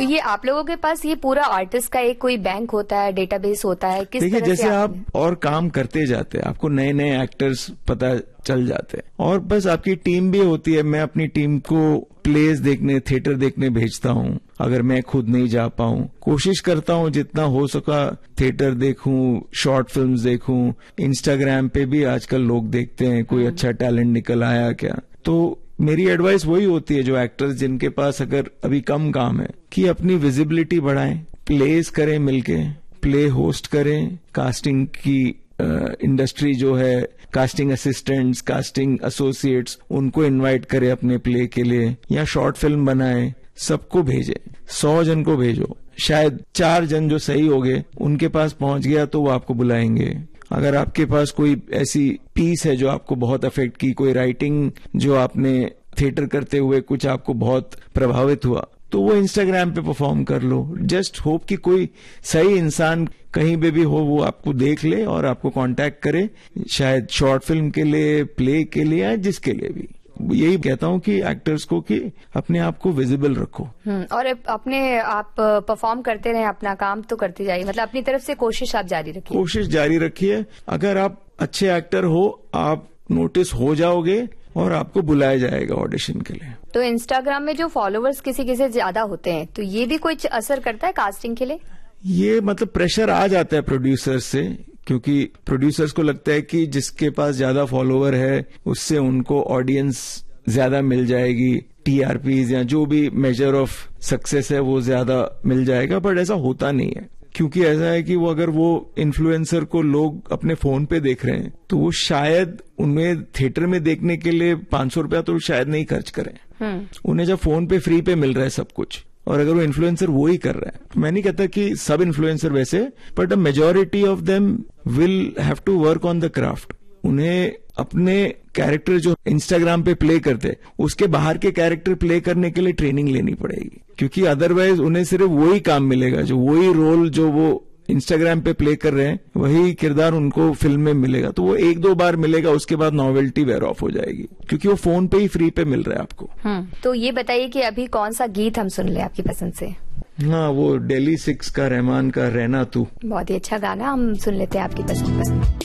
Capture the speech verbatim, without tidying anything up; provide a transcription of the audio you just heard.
तो ये आप लोगों के पास ये पूरा आर्टिस्ट का एक कोई बैंक होता है, डेटाबेस होता है, किस देखिए तरह जैसे से आप और काम करते जाते हैं आपको नए नए एक्टर्स पता चल जाते हैं और बस आपकी टीम भी होती है। मैं अपनी टीम को प्लेस देखने, थिएटर देखने भेजता हूँ। अगर मैं खुद नहीं जा पाऊँ, कोशिश करता हूँ जितना हो सका थिएटर देखूं, शॉर्ट फिल्म्स देखूं। इंस्टाग्राम पे भी आजकल लोग देखते हैं कोई अच्छा टैलेंट निकल आया क्या। तो मेरी एडवाइस वही होती है जो एक्टर्स जिनके पास अगर अभी कम काम है कि अपनी विजिबिलिटी बढ़ाएं, प्लेस करें, मिलके प्ले होस्ट करें, कास्टिंग की इंडस्ट्री जो है, कास्टिंग असिस्टेंट्स, कास्टिंग एसोसिएट्स, उनको इनवाइट करें अपने प्ले के लिए, या शॉर्ट फिल्म बनाएं, सबको भेजें। सौ जन को भेजो, शायद चार जन जो सही हो गए उनके पास पहुंच गया तो वो आपको बुलाएंगे। अगर आपके पास कोई ऐसी पीस है जो आपको बहुत अफेक्ट की, कोई राइटिंग जो आपने थिएटर करते हुए कुछ आपको बहुत प्रभावित हुआ, तो वो इंस्टाग्राम पे परफॉर्म कर लो। जस्ट होप कि कोई सही इंसान कहीं पे भी हो वो आपको देख ले और आपको कांटेक्ट करे, शायद शॉर्ट फिल्म के लिए, प्ले के लिए, या जिसके लिए भी। यही कहता हूँ कि एक्टर्स को कि अपने आप को विजिबल रखो और अपने आप परफॉर्म करते रहें, अपना काम तो करते जाइए, मतलब अपनी तरफ से कोशिश आप जारी रखिए। कोशिश जारी रखिए। अगर आप अच्छे एक्टर हो, आप नोटिस हो जाओगे और आपको बुलाया जाएगा ऑडिशन के लिए। तो इंस्टाग्राम में जो फॉलोअर्स किसी किसी ज्यादा होते हैं, तो ये भी कुछ असर करता है कास्टिंग के लिए? ये मतलब प्रेशर आ जाता है प्रोड्यूसर्स से, क्योंकि प्रोड्यूसर्स को लगता है कि जिसके पास ज्यादा फॉलोवर है उससे उनको ऑडियंस ज्यादा मिल जाएगी, टीआरपीज या जो भी मेजर ऑफ सक्सेस है वो ज्यादा मिल जाएगा। बट ऐसा होता नहीं है, क्योंकि ऐसा है कि वो अगर वो इन्फ्लुएंसर को लोग अपने फोन पे देख रहे हैं तो वो शायद उन्हें थिएटर में देखने के लिए पांच सौ रुपया तो शायद नहीं खर्च करें। उन्हें जब फोन पे फ्री पे मिल रहा है सब कुछ, और अगर वो इन्फ्लुएंसर वो ही कर रहा है, मैं नहीं कहता कि सब इन्फ्लुएंसर वैसे, but a majority of them will have to work on the craft. उन्हें अपने कैरेक्टर जो इंस्टाग्राम पे प्ले करते उसके बाहर के कैरेक्टर प्ले करने के लिए ट्रेनिंग लेनी पड़ेगी, क्योंकि अदरवाइज उन्हें सिर्फ वही काम मिलेगा, जो वही रोल जो वो इंस्टाग्राम पे प्ले कर रहे हैं वही किरदार उनको फिल्म में मिलेगा। तो वो एक दो बार मिलेगा, उसके बाद नॉवेल्टी वेयर ऑफ हो जाएगी, क्योंकि वो फोन पे ही फ्री पे मिल रहा है आपको। तो ये बताइए कि अभी कौन सा गीत हम सुन ले आपकी पसंद से? हाँ, वो डेली सिक्स का रहमान का रहना तू। बहुत ही अच्छा गाना, हम सुन लेते हैं आपकी पसंद का।